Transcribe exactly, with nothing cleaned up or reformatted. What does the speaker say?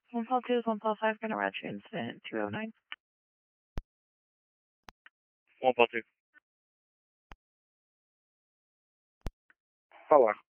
one call two is one call five, gonna route you incident two oh nine. one call two. Hello.